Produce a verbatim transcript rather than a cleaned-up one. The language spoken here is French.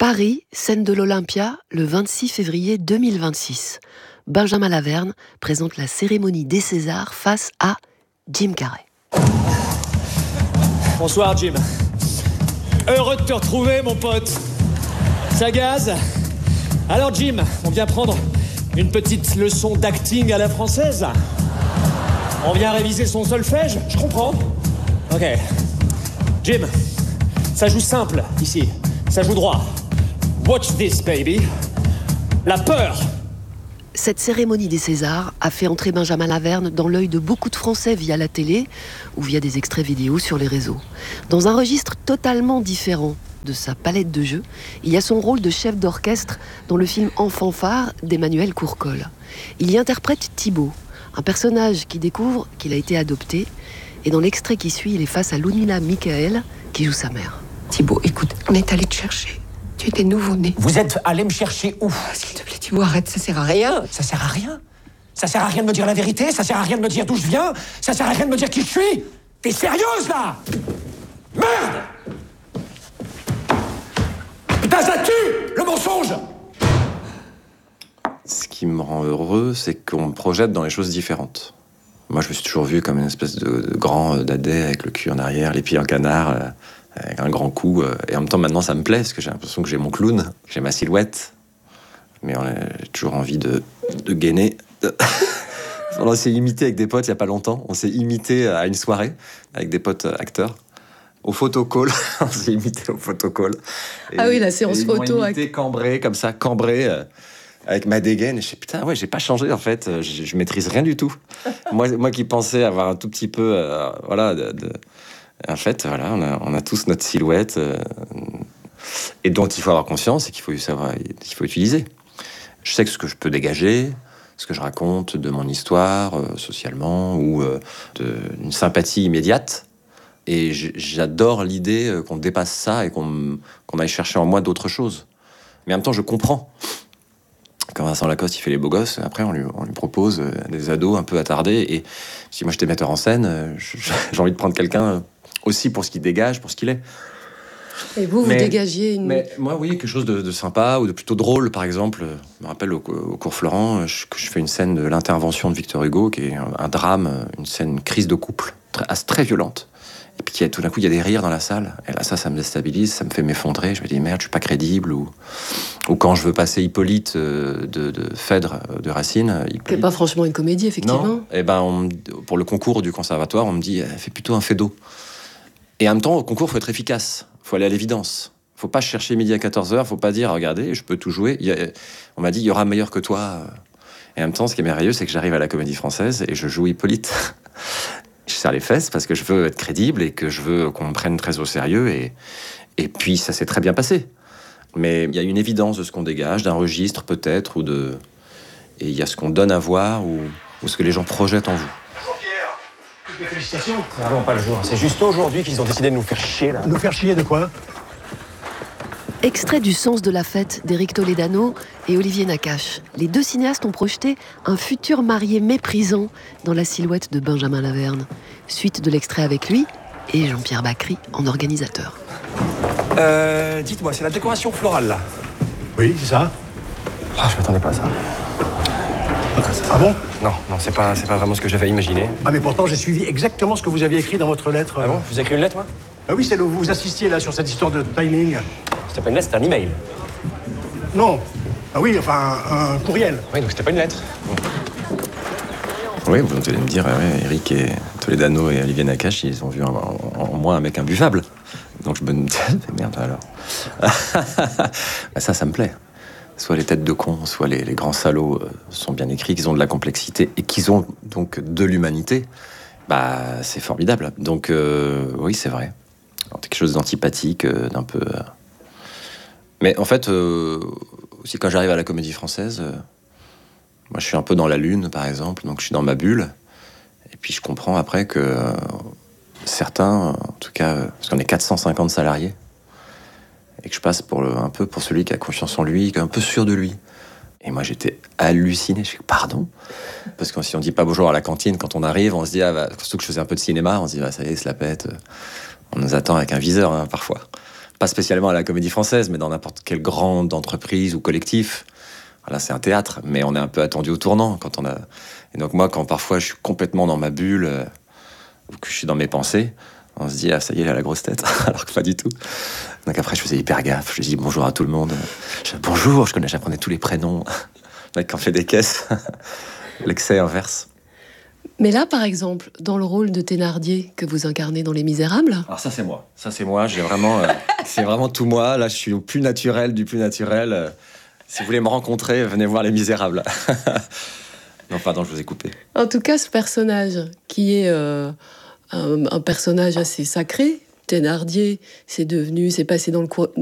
Paris, scène de l'Olympia, le vingt-six février deux mille vingt-six. Benjamin Laverne présente la cérémonie des Césars face à Jim Carrey. Bonsoir Jim. Heureux de te retrouver mon pote. Ça gaze? Alors Jim, on vient prendre une petite leçon d'acting à la française? On vient réviser son solfège? Je comprends. Ok. Jim, ça joue simple ici. Ça joue droit. Watch this, baby. La peur. Cette cérémonie des Césars a fait entrer Benjamin Laverne dans l'œil de beaucoup de Français via la télé ou via des extraits vidéo sur les réseaux. Dans un registre totalement différent de sa palette de jeux, il y a son rôle de chef d'orchestre dans le film Enfant phare d'Emmanuel Courcol. Il y interprète Thibaut, un personnage qui découvre qu'il a été adopté, et dans l'extrait qui suit, il est face à Ludmilla Michael qui joue sa mère. Thibaut, écoute, on est allé te chercher. Tu étais nouveau-né. Vous êtes allé me chercher où? Ah, s'il te plaît, Thibaut, arrête, ça sert à rien. Ça sert à rien? Ça sert à rien de me dire la vérité? Ça sert à rien de me dire d'où je viens? Ça sert à rien de me dire qui je suis? T'es sérieuse, là? Merde! Putain, ça tue! Le mensonge! Ce qui me rend heureux, c'est qu'on me projette dans les choses différentes. Moi, je me suis toujours vu comme une espèce de, de grand dadais avec le cul en arrière, les pieds en canard, euh, avec un grand cou. Euh, et en même temps, maintenant, ça me plaît, parce que j'ai l'impression que j'ai mon clown, j'ai ma silhouette. Mais on a, j'ai toujours envie de, de gainer. On s'est imité avec des potes il n'y a pas longtemps. On s'est imité à une soirée avec des potes acteurs. Au photocall, on s'est imité au photocall. Et, ah oui, la séance et photo. Ils m'ont imité cambré, comme ça, cambré, euh, avec ma dégaine. Et je sais, putain, ouais, j'ai pas changé, en fait. Je, je maîtrise rien du tout. moi, moi qui pensais avoir un tout petit peu, euh, voilà, de, de... en fait, voilà, on a, on a tous notre silhouette, euh, et dont il faut avoir conscience et qu'il faut savoir, qu'il faut utiliser. Je sais que ce que je peux dégager, ce que je raconte de mon histoire, euh, socialement, ou euh, de, d'une sympathie immédiate. Et j'adore l'idée qu'on dépasse ça et qu'on, qu'on aille chercher en moi d'autres choses. Mais en même temps, je comprends. Quand Vincent Lacoste, il fait les beaux gosses, après, on lui, on lui propose des ados un peu attardés. Et si moi, j'étais metteur en scène, j'ai envie de prendre quelqu'un aussi pour ce qu'il dégage, pour ce qu'il est. Et vous, mais, vous dégagiez une... Mais moi, oui, quelque chose de, de sympa ou de plutôt drôle, par exemple. Je me rappelle au, au cours Florent, je, que je fais une scène de l'intervention de Victor Hugo, qui est un, un drame, une scène, une crise de couple, très, très violente. Et puis tout d'un coup, il y a des rires dans la salle. Et là, ça, ça me déstabilise, ça me fait m'effondrer. Je me dis, merde, je suis pas crédible. Ou, ou quand je veux passer Hippolyte de, de Phèdre, de Racine. C'est pas franchement une comédie, effectivement. Non. Et ben, on, pour le concours du conservatoire, on me dit, fais plutôt un Fédo. Et en même temps, au concours, il faut être efficace. Il faut aller à l'évidence. Il faut pas chercher midi à quatorze heures. Il faut pas dire, regardez, je peux tout jouer. Il y a, on m'a dit, il y aura meilleur que toi. Et en même temps, ce qui est merveilleux, c'est que j'arrive à la Comédie Française et je joue Hippolyte. Je serre les fesses parce que je veux être crédible et que je veux qu'on me prenne très au sérieux. Et, et puis, ça s'est très bien passé. Mais il y a une évidence de ce qu'on dégage, d'un registre peut-être, ou de... Et il y a ce qu'on donne à voir ou, ou ce que les gens projettent en vous. Bonjour Pierre. Toutes les félicitations. C'est vraiment pas le jour. C'est juste aujourd'hui qu'ils ont décidé de nous faire chier, là. Nous faire chier de quoi? Extrait du Sens de la fête d'Éric Toledano et Olivier Nakache. Les deux cinéastes ont projeté un futur marié méprisant dans la silhouette de Benjamin Laverne. Suite de l'extrait avec lui et Jean-Pierre Bacry en organisateur. Euh, dites-moi, c'est la décoration florale, là? Oui, c'est ça. Ah, je m'attendais pas à ça. Ah bon? Non, non, c'est pas, c'est pas vraiment ce que j'avais imaginé. Ah mais pourtant, j'ai suivi exactement ce que vous aviez écrit dans votre lettre. Ah bon? Vous avez écrit une lettre, moi? Ah oui, c'est là où vous assistiez, là, sur cette histoire de timing. C'était pas une lettre, c'était un email. Non. Ah oui, enfin, un, un courriel. Oui, donc c'était pas une lettre. Bon. Oui, vous allez me dire, ouais, Eric et Toledano et Olivier Nakache, ils ont vu en, en, en moi un mec imbuvable. Donc je me dis, merde alors. Ça, ça me plaît. Soit les têtes de cons, soit les, les grands salauds euh, sont bien écrits, qu'ils ont de la complexité et qu'ils ont donc de l'humanité. Bah, c'est formidable. Donc euh, oui, c'est vrai. Alors, quelque chose d'antipathique, euh, d'un peu... Euh... Mais en fait, euh, aussi quand j'arrive à la Comédie Française, euh, moi je suis un peu dans la lune, par exemple, donc je suis dans ma bulle. Et puis je comprends après que euh, certains, en tout cas, euh, parce qu'on est quatre cent cinquante salariés, et que je passe pour le, un peu pour celui qui a confiance en lui, qui est un peu sûr de lui. Et moi, j'étais halluciné. Je suis pardon? Parce que si on dit pas bonjour à la cantine, quand on arrive, on se dit, ah, bah, surtout que je faisais un peu de cinéma, on se dit, bah, ça y est, il se la pète. On nous attend avec un viseur, hein, parfois. pas spécialement à la Comédie Française, mais dans n'importe quelle grande entreprise ou collectif. Voilà, c'est un théâtre, mais on est un peu attendu au tournant quand on a. Et donc moi, quand parfois je suis complètement dans ma bulle euh, ou que je suis dans mes pensées, on se dit ah ça y est, elle a la grosse tête, alors que pas du tout. Donc après, je faisais hyper gaffe. Je dis bonjour à tout le monde. Je, bonjour, je connais, j'apprenais tous les prénoms. Le mec qui en fait des caisses, l'excès inverse. Mais là, par exemple, dans le rôle de Thénardier que vous incarnez dans Les Misérables... Alors ça, c'est moi. Ça, c'est moi. J'ai vraiment, euh, c'est vraiment tout moi. Là, je suis au plus naturel du plus naturel. Euh, si vous voulez me rencontrer, venez voir Les Misérables. Non, pardon, je vous ai coupé. En tout cas, ce personnage, qui est euh, un, un personnage assez sacré, Thénardier, c'est devenu, c'est passé dans le,